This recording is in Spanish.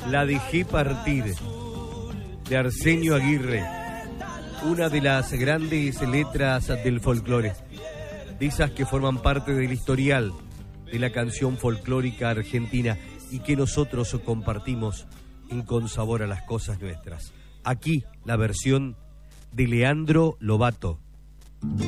La dejé partir, de Arsenio Aguirre, una de las grandes letras del folclore, de esas que forman parte del historial de la canción folclórica argentina y que nosotros compartimos en Con Sabor a las Cosas Nuestras. Aquí la versión de Leandro Lobato.